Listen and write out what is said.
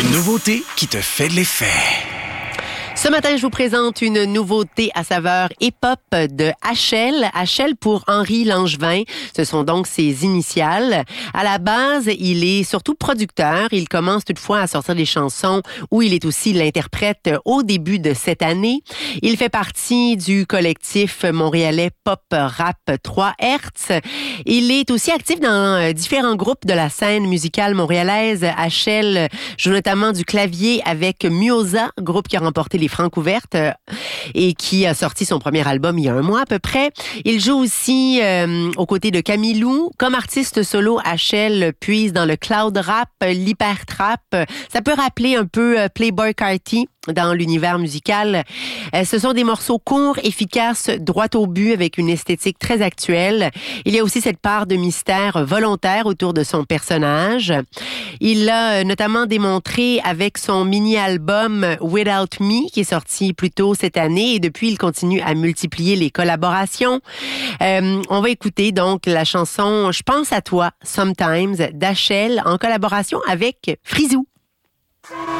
Une nouveauté qui te fait de l'effet. Ce matin, je vous présente une nouveauté à saveur hip-hop de HL. HL pour Henri Langevin. Ce sont donc ses initiales. À la base, il est surtout producteur. Il commence toutefois à sortir des chansons où il est aussi l'interprète au début de cette année. Il fait partie du collectif montréalais Pop Rap 3 Hertz. Il est aussi actif dans différents groupes de la scène musicale montréalaise. HL joue notamment du clavier avec Muoza, groupe qui a remporté les Francouvertes et qui a sorti son premier album il y a un mois à peu près. Il joue aussi aux côtés de Camilou. Comme artiste solo, HL puise dans le cloud rap, l'hyper trap. Ça peut rappeler un peu Playboi Carti dans l'univers musical. Ce sont des morceaux courts, efficaces, droit au but, avec une esthétique très actuelle. Il y a aussi cette part de mystère volontaire autour de son personnage. Il l'a notamment démontré avec son mini-album Without Me, qui est sorti plus tôt cette année, et depuis, il continue à multiplier les collaborations. On va écouter donc la chanson « Je pense à toi, Sometimes » d'HL en collaboration avec Frizou.